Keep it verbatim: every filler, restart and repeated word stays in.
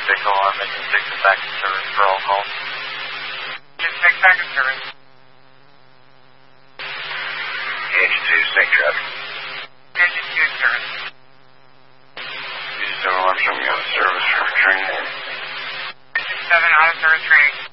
vehicle on Mission six is back in service for all calls. Mission six back in service. Engine two, snake traffic. Engine two in service. Engine seven, I'm showing you out of service for training. Engine seven out of service training.